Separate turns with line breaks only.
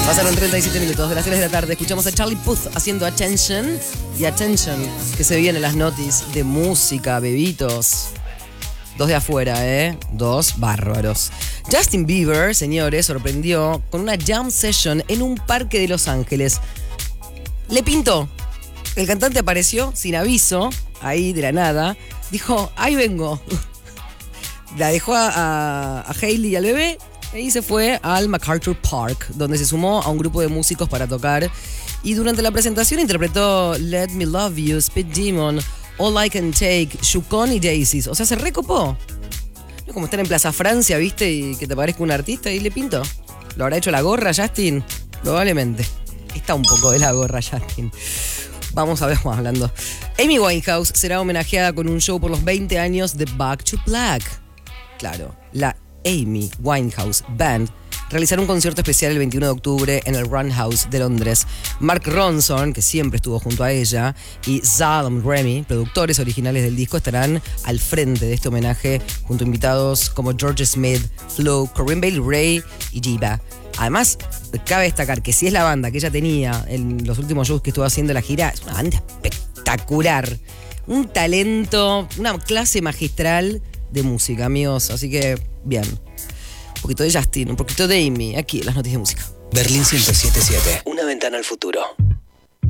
Pasaron 37 minutos de las 3 de la tarde. Escuchamos a Charlie Puth haciendo Attention. Y Attention, que se vienen las noticias de música, bebitos. 2 de afuera, ¿eh? 2 bárbaros. Justin Bieber, señores, sorprendió con una jam session en un parque de Los Ángeles. Le pintó. El cantante apareció sin aviso, ahí de la nada. Dijo, ahí vengo. La dejó a Hailey y al bebé. Y se fue al MacArthur Park, donde se sumó a un grupo de músicos para tocar. Y durante la presentación interpretó Let Me Love You, Speed Demon, All I Can Take, Yukon y Daisies. O sea, se recopó. No es como estar en Plaza Francia, ¿viste? Y que te parezca un artista y le pintó. ¿Lo habrá hecho la gorra, Justin? Probablemente. Está un poco de la gorra, Justin. Vamos a ver, vamos hablando. Amy Winehouse será homenajeada con un show por los 20 años de Back to Black. Claro, la Amy Winehouse Band realizará un concierto especial el 21 de octubre en el Run House de Londres. Mark Ronson, que siempre estuvo junto a ella, y Zalm Remy, productores originales del disco, estarán al frente de este homenaje junto a invitados como George Smith, Flo, Corinne Bailey Rae y Jiva. Además, cabe destacar que si es la banda que ella tenía en los últimos shows que estuvo haciendo la gira, es una banda espectacular. Un talento, una clase magistral de música, amigos. Así que, bien. Un poquito de Justin, un poquito de Amy, aquí en las noticias de música.
Berlín 107.7. Una ventana al futuro.